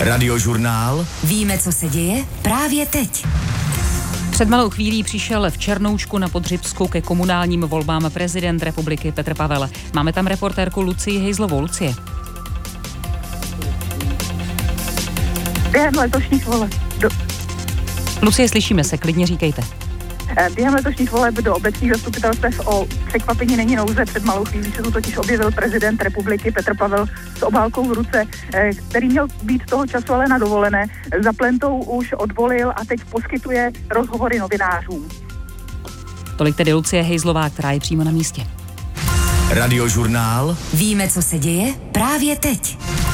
Radiožurnál. Víme, co se děje právě teď. Před malou chvílí přišel v Černoučku na Podřibsku ke komunálním volbám prezident republiky Petr Pavel. Máme tam reportérku Lucii Hejzlovou. Lucie. Během letošních voleb Lucie, slyšíme se, klidně říkejte. Během letošních voleb do obecních zastupitelstev o překvapení není nouze. Před malou chvílí se tu totiž objevil prezident republiky Petr Pavel s obálkou v ruce, který měl být toho času ale na dovolené. Za plentou už odvolil a teď poskytuje rozhovory novinářům. Tolik tedy Lucie Hejzlová, která je přímo na místě. Radiožurnál. Víme, co se děje právě teď.